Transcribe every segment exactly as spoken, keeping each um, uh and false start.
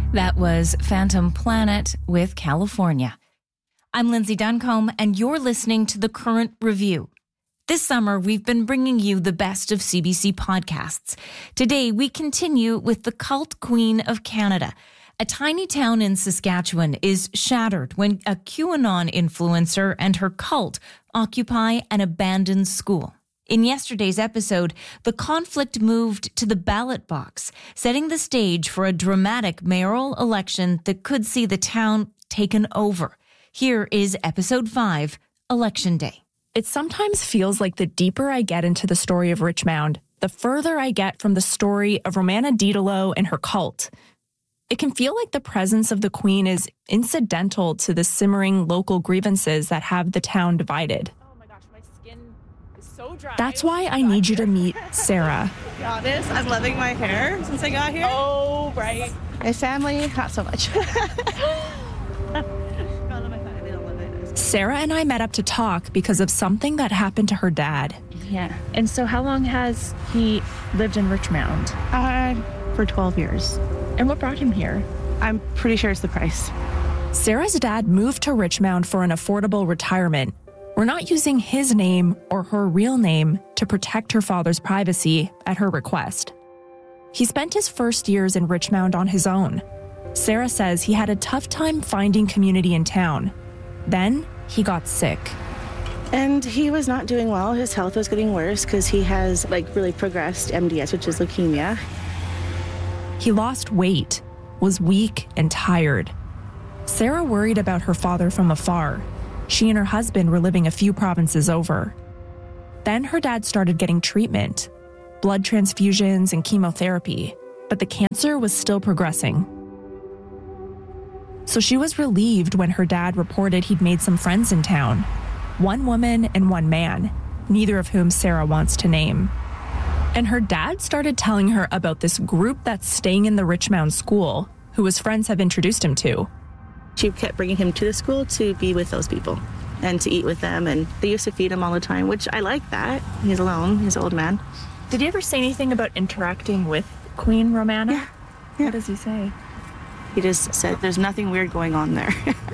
That was Phantom Planet with California. I'm Lindsay Duncombe, and you're listening to The Current Review. This summer, we've been bringing you the best of C B C podcasts. Today, we continue with the Cult Queen of Canada. A tiny town in Saskatchewan is shattered when a QAnon influencer and her cult occupy an abandoned school. In yesterday's episode, the conflict moved to the ballot box, setting the stage for a dramatic mayoral election that could see the town taken over. Here is episode five, Election Day. It sometimes feels like the deeper I get into the story of Richmond, the further I get from the story of Romana Didulo and her cult. It can feel like the presence of the Queen is incidental to the simmering local grievances that have the town divided. That's why I need you to meet Sarah. To be honest, I'm loving my hair since I got here. Oh, right. My family, not so much. Sarah and I met up to talk because of something that happened to her dad. Yeah. And so how long has he lived in Richmond? Uh, for twelve years. And what brought him here? I'm pretty sure it's the price. Sarah's dad moved to Richmond for an affordable retirement. We're not using his name or her real name to protect her father's privacy at her request. He spent his first years in Richmond on his own. Sarah says he had a tough time finding community in town. Then he got sick. And he was not doing well. His health was getting worse because he has like really progressed M D S, which is leukemia. He lost weight, was weak and tired. Sarah worried about her father from afar. She and her husband were living a few provinces over. Then her dad started getting treatment, blood transfusions and chemotherapy, but the cancer was still progressing. So she was relieved when her dad reported he'd made some friends in town, one woman and one man, neither of whom Sarah wants to name. And her dad started telling her about this group that's staying in the Richmond school, who his friends have introduced him to. She kept bringing him to the school to be with those people and to eat with them. And they used to feed him all the time, which I like that. He's alone. He's an old man. Did he ever say anything about interacting with Queen Romana? Yeah. yeah. What does he say? He just said, there's nothing weird going on there.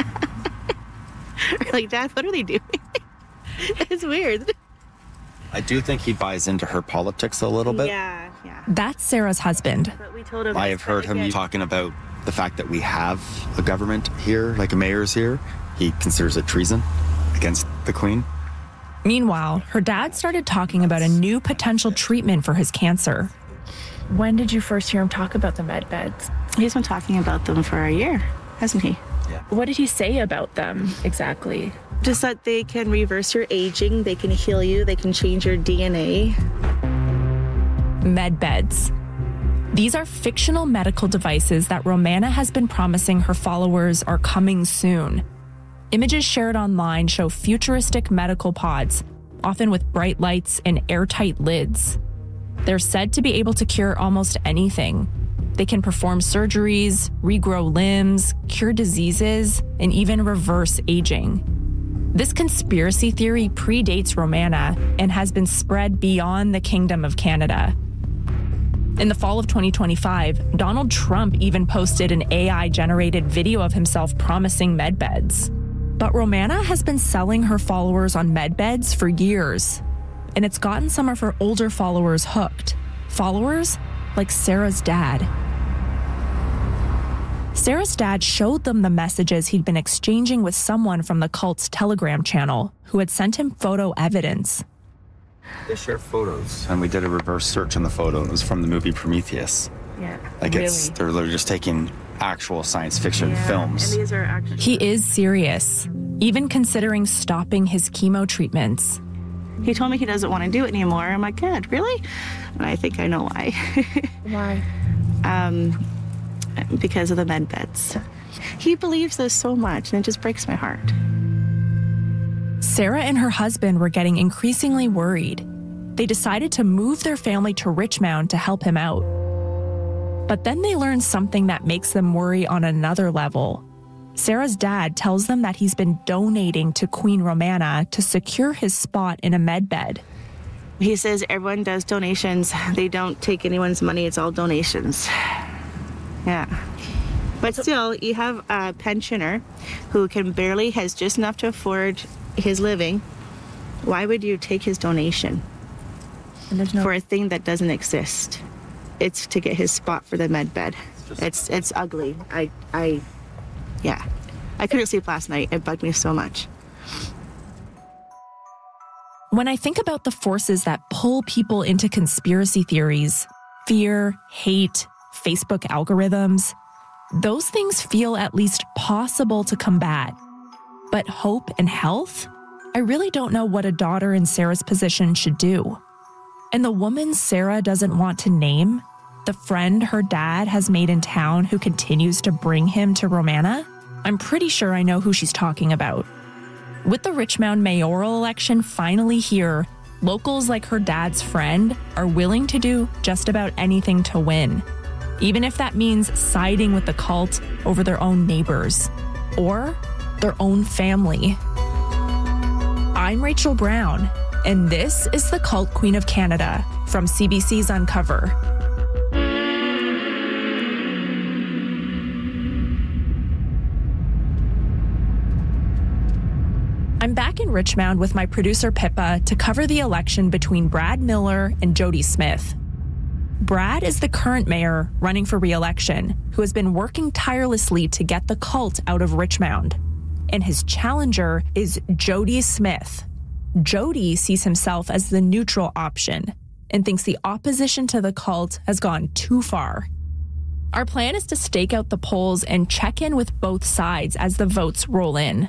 Like, Dad, what are they doing? It's weird. I do think he buys into her politics a little bit. Yeah, yeah. That's Sarah's husband. But we told him I have heard him again. talking about the fact that we have a government here, like a mayor's here. He considers it treason against the Queen. Meanwhile, her dad started talking about a new potential treatment for his cancer. When did you first hear him talk about the med beds? He's been talking about them for a year, hasn't he? Yeah. What did he say about them exactly? Just that they can reverse your aging, they can heal you, they can change your D N A. Med beds. These are fictional medical devices that Romana has been promising her followers are coming soon. Images shared online show futuristic medical pods, often with bright lights and airtight lids. They're said to be able to cure almost anything. They can perform surgeries, regrow limbs, cure diseases, and even reverse aging. This conspiracy theory predates Romana and has been spread beyond the Kingdom of Canada. In the fall of twenty twenty-five, Donald Trump even posted an A I-generated video of himself promising med beds. But Romana has been selling her followers on med beds for years, and it's gotten some of her older followers hooked. Followers like Sarah's dad. Sarah's dad showed them the messages he'd been exchanging with someone from the cult's Telegram channel who had sent him photo evidence. They share photos, and we did a reverse search on the photo. It was from the movie Prometheus. Yeah, Like really? it's they're literally just taking actual science fiction Yeah. films. And these are actually... He is serious, even considering stopping his chemo treatments. He told me he doesn't want to do it anymore. I'm like, good, really? And I think I know why. Why? um, because of the med beds. He believes this so much, and it just breaks my heart. Sarah and her husband were getting increasingly worried. They decided to move their family to Richmond to help him out. But then they learned something that makes them worry on another level. Sarah's dad tells them that he's been donating to Queen Romana to secure his spot in a med bed. He says everyone does donations. They don't take anyone's money. It's all donations. Yeah. But still, you have a pensioner who can barely, has just enough to afford his living. Why would you take his donation And there's no... for a thing that doesn't exist? It's to get his spot for the med bed. It's it's ugly. I, I, yeah. I couldn't sleep last night. It bugged me so much. When I think about the forces that pull people into conspiracy theories, fear, hate, Facebook algorithms, those things feel at least possible to combat. But hope and health? I really don't know what a daughter in Sarah's position should do. And the woman Sarah doesn't want to name, the friend her dad has made in town who continues to bring him to Romana, I'm pretty sure I know who she's talking about. With the Richmond mayoral election finally here, locals like her dad's friend are willing to do just about anything to win, even if that means siding with the cult over their own neighbors or their own family. I'm Rachel Brown, and this is the Cult Queen of Canada from C B C's Uncover. I'm back in Richmond with my producer Pippa to cover the election between Brad Miller and Jody Smith. Brad is the current mayor running for re-election, who has been working tirelessly to get the cult out of Richmond. And his challenger is Jody Smith. Jody sees himself as the neutral option and thinks the opposition to the cult has gone too far. Our plan is to stake out the polls and check in with both sides as the votes roll in.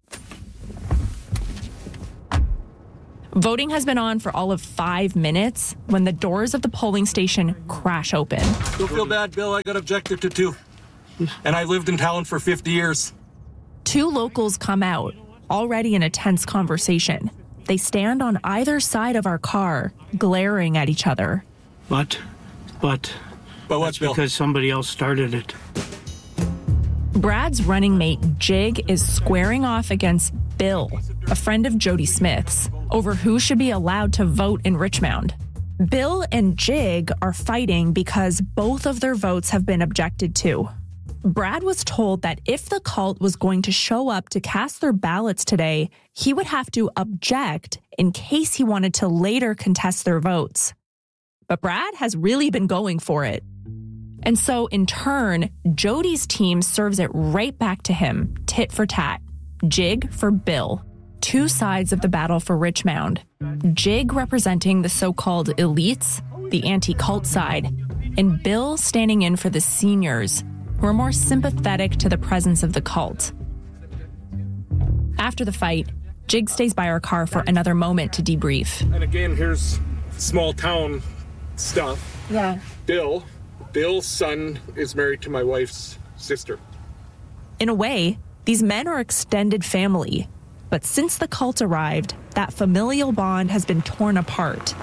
Voting has been on for all of five minutes when the doors of the polling station crash open. Don't feel bad, Bill. I got objected to too. And I lived in town for fifty years. Two locals come out, already in a tense conversation. They stand on either side of our car, glaring at each other. But, but, but what, that's Bill? Because somebody else started it. Brad's running mate, Jig, is squaring off against Bill, a friend of Jody Smith's, over who should be allowed to vote in Richmond. Bill and Jig are fighting because both of their votes have been objected to. Brad was told that if the cult was going to show up to cast their ballots today, he would have to object in case he wanted to later contest their votes. But Brad has really been going for it. And so, in turn, Jody's team serves it right back to him, tit for tat. Jig for Bill. Two sides of the battle for Richmond. Jig representing the so-called elites, the anti-cult side, and Bill standing in for the seniors, who are more sympathetic to the presence of the cult. After the fight, Jig stays by our car for another moment to debrief. And again, here's small town stuff. Yeah. Bill, Bill's son is married to my wife's sister. In a way, these men are extended family. But since the cult arrived, that familial bond has been torn apart.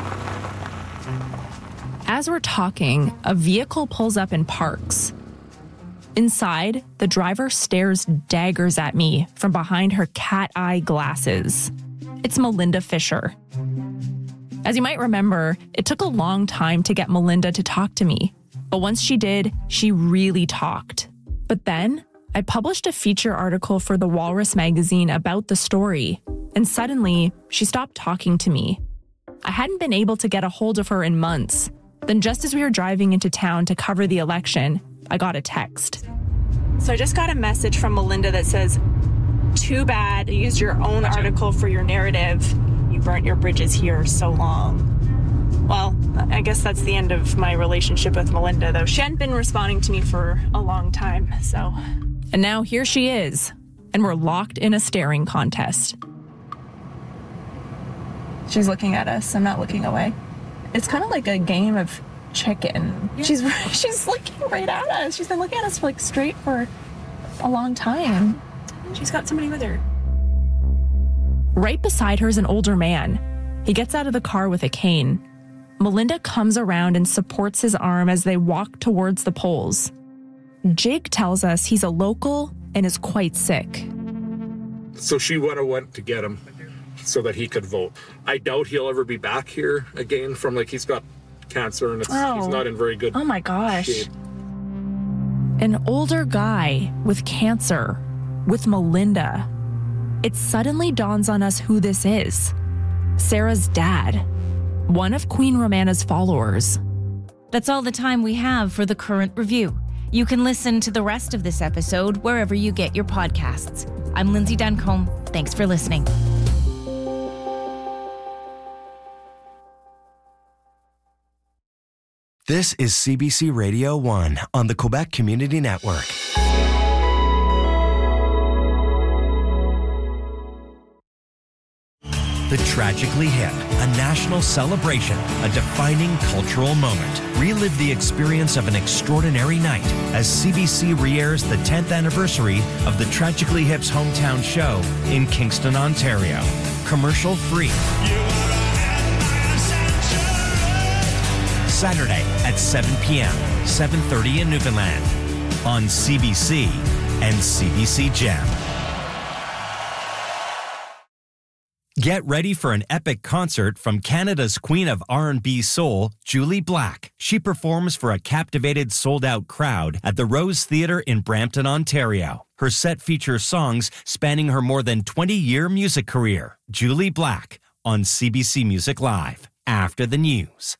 As we're talking, a vehicle pulls up and parks. Inside, the driver stares daggers at me from behind her cat eye glasses. It's Melinda Fisher. As you might remember, it took a long time to get Melinda to talk to me. But once she did, she really talked. But then, I published a feature article for the Walrus magazine about the story, and suddenly, she stopped talking to me. I hadn't been able to get a hold of her in months. Then just as we were driving into town to cover the election, I got a text. So I just got a message from Melinda that says, "Too bad, you used your own article for your narrative. You burnt your bridges here so long." Well, I guess that's the end of my relationship with Melinda, though she hadn't been responding to me for a long time, so... And now here she is, and we're locked in a staring contest. She's looking at us. I'm not looking away. It's kind of like a game of chicken. Yeah. She's she's looking right at us. She's been looking at us like straight for a long time. She's got somebody with her. Right beside her is an older man. He gets out of the car with a cane. Melinda comes around and supports his arm as they walk towards the polls. Jig tells us he's a local and is quite sick. So she would have went to get him so that he could vote. I doubt he'll ever be back here again from, like, he's got cancer and it's, oh. he's not in very good Oh my gosh. shape. An older guy with cancer, with Melinda. It suddenly dawns on us who this is. Sarah's dad, one of Queen Romana's followers. That's all the time we have for the Current Review. You can listen to the rest of this episode wherever you get your podcasts. I'm Lindsay Duncombe. Thanks for listening. This is C B C Radio one on the Quebec Community Network. The Tragically Hip, a national celebration, a defining cultural moment. Relive the experience of an extraordinary night as C B C re-airs the tenth anniversary of the Tragically Hip's hometown show in Kingston, Ontario. Commercial free. Saturday at seven p.m., seven thirty in Newfoundland on C B C and C B C Gem. Get ready for an epic concert from Canada's Queen of R and B Soul, Julie Black. She performs for a captivated sold-out crowd at the Rose Theatre in Brampton, Ontario. Her set features songs spanning her more than twenty-year music career. Julie Black on C B C Music Live after the news.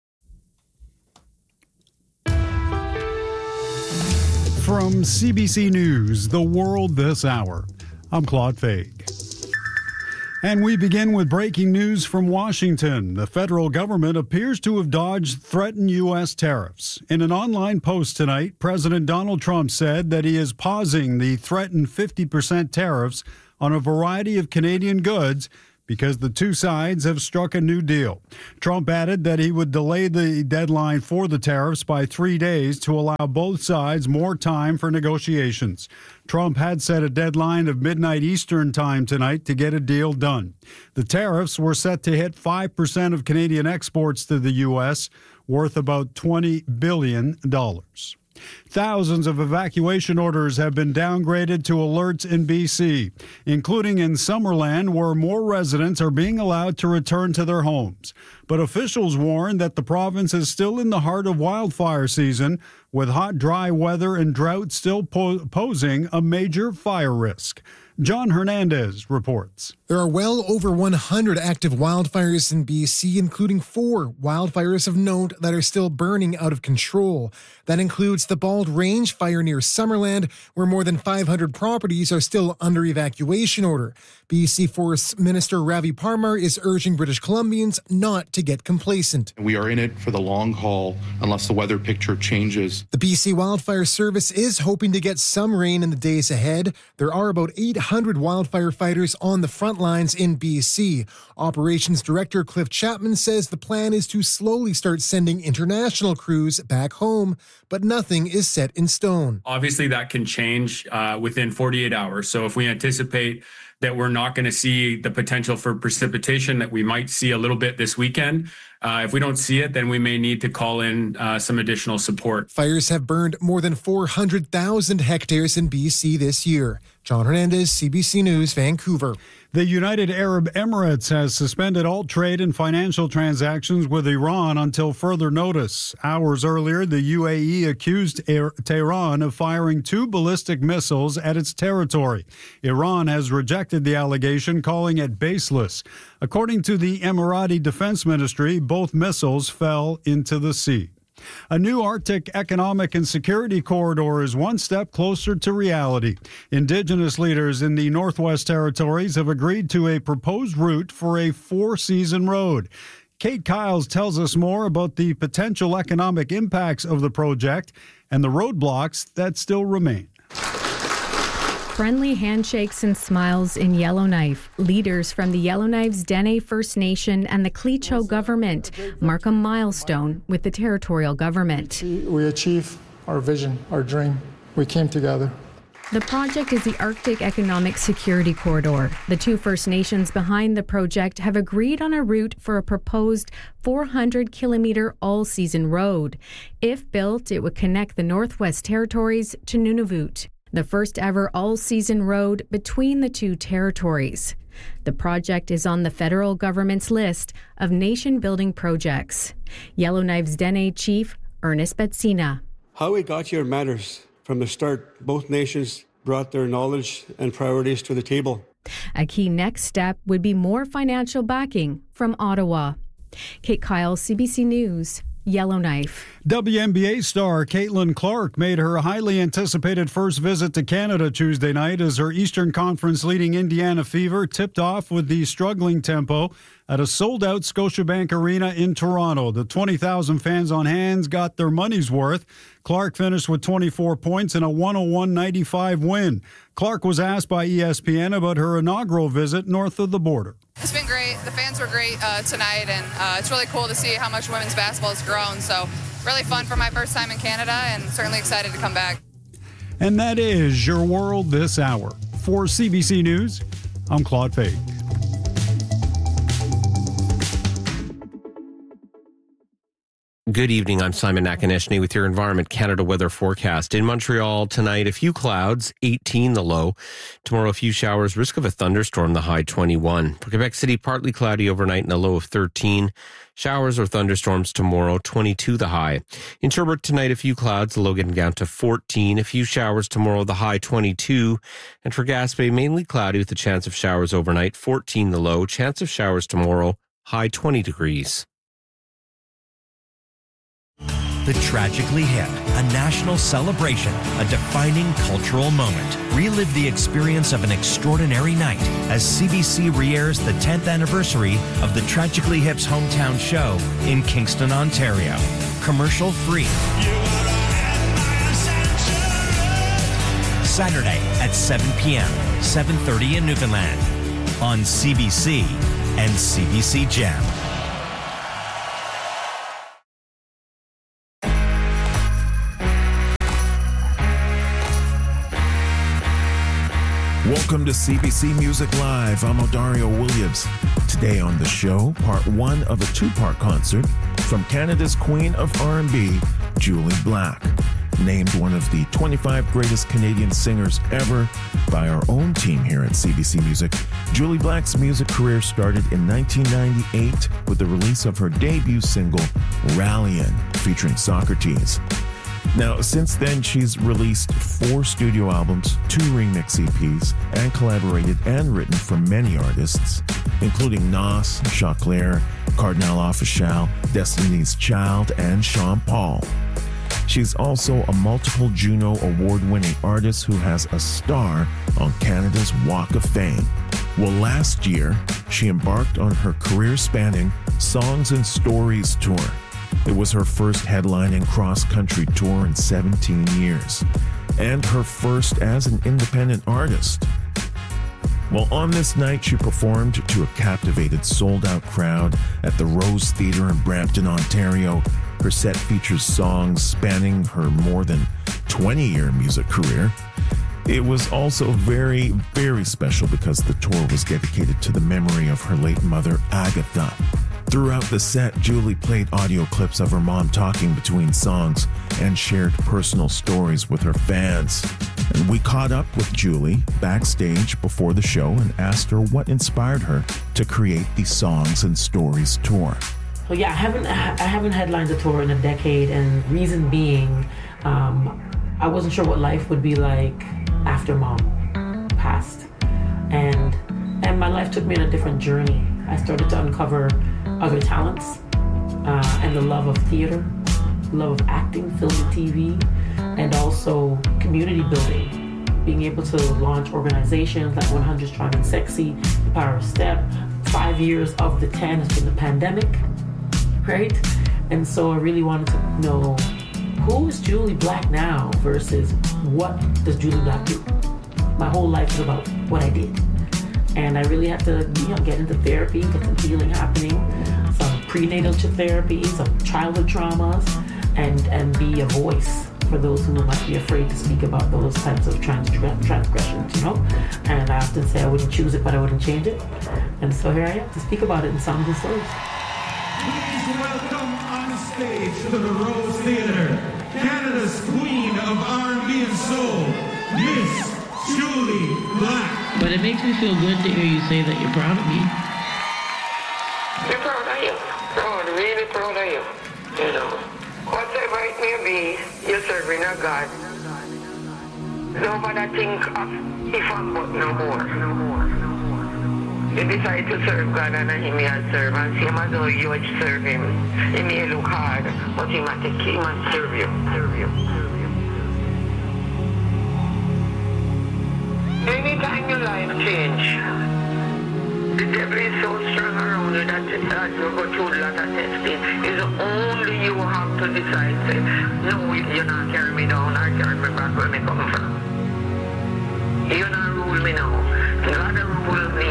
From C B C News, The World This Hour, I'm Claude Faig. And we begin with breaking news from Washington. The federal government appears to have dodged threatened U S tariffs. In an online post tonight, President Donald Trump said that he is pausing the threatened fifty percent tariffs on a variety of Canadian goods because the two sides have struck a new deal. Trump added that he would delay the deadline for the tariffs by three days to allow both sides more time for negotiations. Trump had set a deadline of midnight Eastern time tonight to get a deal done. The tariffs were set to hit five percent of Canadian exports to the U S, worth about twenty billion dollars. Thousands of evacuation orders have been downgraded to alerts in B C, including in Summerland, where more residents are being allowed to return to their homes. But officials warn that the province is still in the heart of wildfire season, with hot, dry weather and drought still po- posing a major fire risk. John Hernandez reports. There are well over one hundred active wildfires in B C, including four wildfires of note that are still burning out of control. That includes the Bald Range fire near Summerland, where more than five hundred properties are still under evacuation order. B C Forest Minister Ravi Parmar is urging British Columbians not to get complacent. We are in it for the long haul unless the weather picture changes. The B C Wildfire Service is hoping to get some rain in the days ahead. There are about eight hundred wildfire fighters on the front lines in B C. Operations Director Cliff Chapman says the plan is to slowly start sending international crews back home, but nothing is set in stone. Obviously, that can change uh, within forty-eight hours. So if we anticipate that we're not going to see the potential for precipitation that we might see a little bit this weekend, Uh, if we don't see it, then we may need to call in uh, some additional support. Fires have burned more than four hundred thousand hectares in B C this year. John Hernandez, C B C News, Vancouver. The United Arab Emirates has suspended all trade and financial transactions with Iran until further notice. Hours earlier, the U A E accused Tehran of firing two ballistic missiles at its territory. Iran has rejected the allegation, calling it baseless. According to the Emirati Defense Ministry, both missiles fell into the sea. A new Arctic economic and security corridor is one step closer to reality. Indigenous leaders in the Northwest Territories have agreed to a proposed route for a four-season road. Kate Kiles tells us more about the potential economic impacts of the project and the roadblocks that still remain. Friendly handshakes and smiles in Yellowknife. Leaders from the Yellowknife's Dene First Nation and the Clecho government mark a milestone with the territorial government. We achieved our vision, our dream. We came together. The project is the Arctic Economic Security Corridor. The two First Nations behind the project have agreed on a route for a proposed four hundred kilometre all-season road. If built, it would connect the Northwest Territories to Nunavut, the first ever all-season road between the two territories. The project is on the federal government's list of nation-building projects. Yellowknife's Dene Chief Ernest Betsina. How we got here matters. From the start, both nations brought their knowledge and priorities to the table. A key next step would be more financial backing from Ottawa. Kate Kyle, C B C News, Yellowknife. W N B A star Caitlin Clark made her highly anticipated first visit to Canada Tuesday night as her Eastern Conference leading Indiana Fever tipped off with the struggling tempo at a sold-out Scotiabank Arena in Toronto. The twenty thousand fans on hand got their money's worth. Clark finished with twenty-four points in a one oh one ninety-five win. Clark was asked by E S P N about her inaugural visit north of the border. It's been great. The fans were great uh, tonight, and uh, it's really cool to see how much women's basketball has grown. So really fun for my first time in Canada, and certainly excited to come back. And that is your world this hour. For C B C News, I'm Claude Fake. Good evening. I'm Simon Nakaneshny with your Environment Canada weather forecast. In Montreal tonight, a few clouds, eighteen the low. Tomorrow, a few showers, risk of a thunderstorm, the high twenty-one. For Quebec City, partly cloudy overnight and a low of thirteen. Showers or thunderstorms tomorrow, twenty-two the high. In Sherbrooke tonight, a few clouds, the low getting down to fourteen. A few showers tomorrow, the high twenty-two. And for Gaspé, mainly cloudy with a chance of showers overnight, fourteen the low. Chance of showers tomorrow, high twenty degrees. The Tragically Hip, a national celebration, a defining cultural moment. Relive the experience of an extraordinary night as C B C re-airs the tenth anniversary of the Tragically Hip's hometown show in Kingston, Ontario. Commercial free. Saturday at seven p.m., seven thirty in Newfoundland on C B C and C B C Gem. Welcome to C B C Music Live. I'm Odario Williams. Today on the show, part one of a two-part concert from Canada's Queen of R and B, Julie Black. Named one of the twenty-five greatest Canadian singers ever by our own team here at C B C Music, Julie Black's music career started in nineteen ninety-eight with the release of her debut single, Rallyin', featuring Socrates. Now, since then, she's released four studio albums, two remix E Ps, and collaborated and written for many artists, including Nas, Choclair, Cardinal Offishall, Destiny's Child, and Sean Paul. She's also a multiple Juno Award-winning artist who has a star on Canada's Walk of Fame. Well, last year, she embarked on her career-spanning Songs and Stories tour. It was her first headlining cross-country tour in seventeen years, and her first as an independent artist. Well, on this night, she performed to a captivated sold-out crowd at the Rose Theatre in Brampton, Ontario. Her set features songs spanning her more than twenty-year music career. It was also very, very special because the tour was dedicated to the memory of her late mother, Agatha. Throughout the set, Julie played audio clips of her mom talking between songs and shared personal stories with her fans. And we caught up with Julie backstage before the show and asked her what inspired her to create the Songs and Stories tour. Well, yeah, I haven't I haven't headlined a tour in a decade, and reason being, um, I wasn't sure what life would be like after Mom passed, and and my life took me on a different journey. I started to uncover other talents uh, and the love of theater, love of acting, film and T V, and also community building. Being able to launch organizations like one hundred Strong and Sexy, The Power of Step. Five years of the ten has been the pandemic, right? And so I really wanted to know, who is Julie Black now versus what does Julie Black do? My whole life is about what I did. And I really had to, you know, get into therapy, get some healing happening, some prenatal therapy, some childhood traumas, and, and be a voice for those who might be afraid to speak about those types of trans- transgressions, you know? And I often say I wouldn't choose it, but I wouldn't change it. And so here I am to speak about it in Songs and Stories. Please welcome on stage to the Rose Theatre, Canada's Queen of R and B and Soul, Miss Julie Black. But it makes me feel good to hear you say that you're proud of me. We're proud of you. Proud, really proud of you. You know, whatever it may be, you're serving a God. Nobody think of if I'm but no more. No more. No more. You decide to serve God and him may serve. And same as though you would serve him. He may look hard, but he might take him and serve you. Serve you. Serve you. Anytime your life change, the devil is so strong around you that as you go through a lot of testing, it's only you have to decide, say, no, you're not carrying me down, I carry me back where me come from. You're not rule me now. God rule me.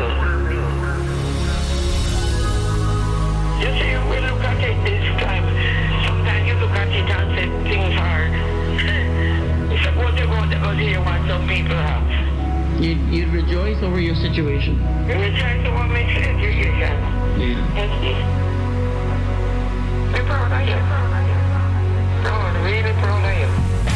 You see, we look at it this time. Sometimes you look at it and say things hard. Suppose you go to hear what some people have. You'd, you'd rejoice over your situation. You rejoice over my situation. Yeah. Yes, yes. I'm proud of you. Proud, really proud of you.